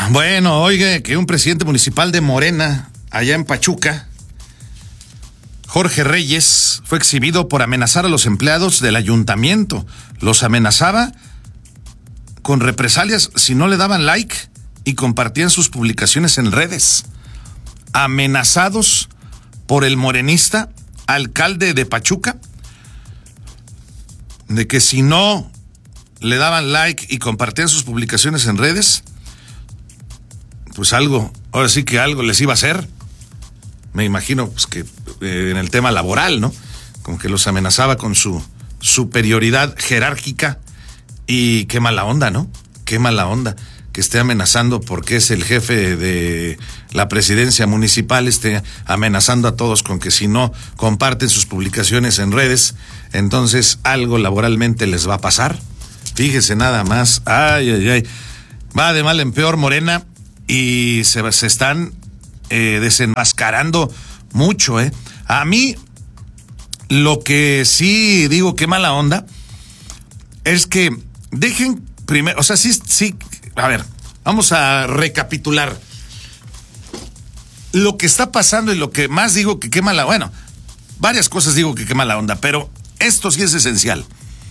Bueno, oiga, que un presidente municipal de Morena, allá en Pachuca, Jorge Reyes, fue exhibido por amenazar a los empleados del ayuntamiento. Los amenazaba con represalias si no le daban like y compartían sus publicaciones en redes. Amenazados por el morenista alcalde de Pachuca, de que si no le daban like y compartían sus publicaciones en redes, pues ahora sí que algo les iba a hacer. Me imagino pues que en el tema laboral, ¿no? Como que los amenazaba con su superioridad jerárquica. Y qué mala onda, ¿no? Qué mala onda que esté amenazando porque es el jefe de la presidencia municipal, esté amenazando a todos con que si no comparten sus publicaciones en redes, entonces algo laboralmente les va a pasar. Fíjese nada más. Ay. Va de mal en peor Morena y se están desenmascarando mucho, ¿eh? A mí, lo que sí digo, qué mala onda, es que dejen primero, o sea, sí, a ver, vamos a recapitular lo que está pasando y lo que más digo que qué mala, bueno, varias cosas digo que qué mala onda, pero esto sí es esencial.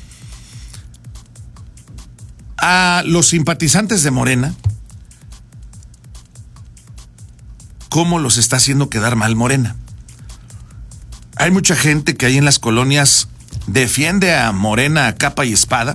A los simpatizantes de Morena, ¿cómo los está haciendo quedar mal Morena? Hay mucha gente que ahí en las colonias defiende a Morena a capa y espada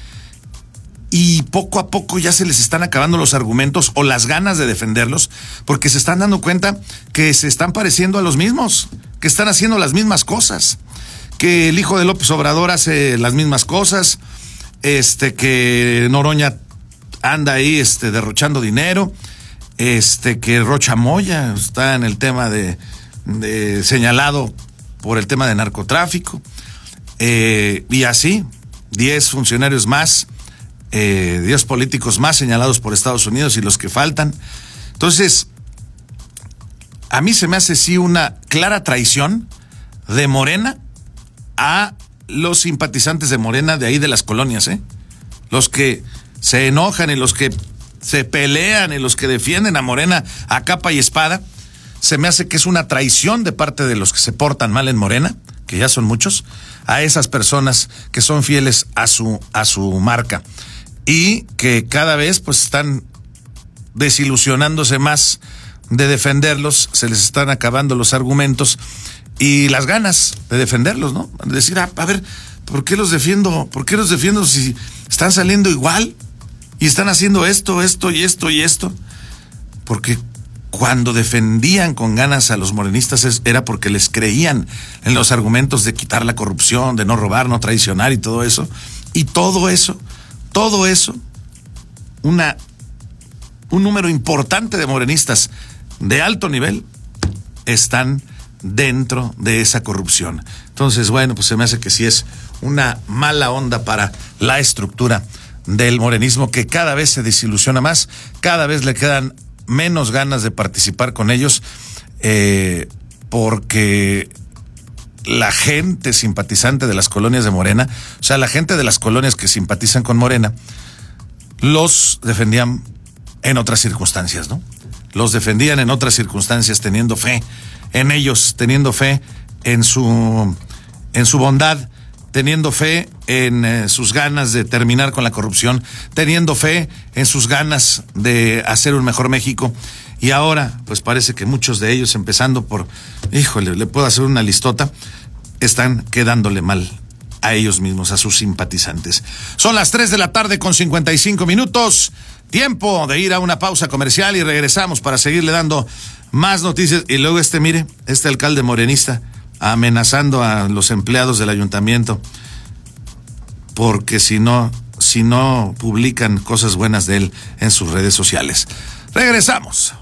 y poco a poco ya se les están acabando los argumentos o las ganas de defenderlos porque se están dando cuenta que se están pareciendo a los mismos, que están haciendo las mismas cosas, que el hijo de López Obrador hace las mismas cosas, que Noroña anda ahí derrochando dinero, que Rocha Moya está en el tema de señalado por el tema de narcotráfico, y así 10 funcionarios más, 10 políticos más señalados por Estados Unidos y los que faltan. Entonces, a mí se me hace sí una clara traición de Morena a los simpatizantes de Morena de ahí de las colonias, los que se enojan y los que se pelean y los que defienden a Morena a capa y espada. Se me hace que es una traición de parte de los que se portan mal en Morena, que ya son muchos, a esas personas que son fieles a su marca y que cada vez pues están desilusionándose más de defenderlos, se les están acabando los argumentos y las ganas de defenderlos, ¿no? Decir, a ver, ¿por qué los defiendo? ¿Por qué los defiendo si están saliendo igual y están haciendo esto y esto? Porque cuando defendían con ganas a los morenistas era porque les creían en los argumentos de quitar la corrupción, de no robar, no traicionar y todo eso. Y todo eso, un número importante de morenistas de alto nivel están dentro de esa corrupción. Entonces, bueno, pues se me hace que sí es una mala onda para la estructura del morenismo que cada vez se desilusiona más, cada vez le quedan menos ganas de participar con ellos, porque la gente simpatizante de las colonias de Morena, o sea, la gente de las colonias que simpatizan con Morena, los defendían en otras circunstancias, ¿no? Los defendían en otras circunstancias, teniendo fe en ellos, teniendo fe en su bondad, teniendo fe en sus ganas de terminar con la corrupción, teniendo fe en sus ganas de hacer un mejor México. Y ahora, pues parece que muchos de ellos, empezando por, le puedo hacer una listota, están quedándole mal a ellos mismos, a sus simpatizantes. Son las 3:55 p.m, tiempo de ir a una pausa comercial y regresamos para seguirle dando más noticias. Y luego mire, este alcalde morenista amenazando a los empleados del ayuntamiento porque si no publican cosas buenas de él en sus redes sociales. Regresamos.